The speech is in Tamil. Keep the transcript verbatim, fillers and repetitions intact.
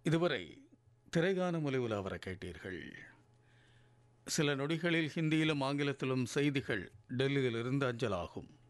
இதுவரை திரைகான ஒலிவில் அவரை கேட்டீர்கள். சில நொடிகளில் ஹிந்தியிலும் ஆங்கிலத்திலும் செய்திகள் டெல்லியிலிருந்து அஞ்சலாகும்.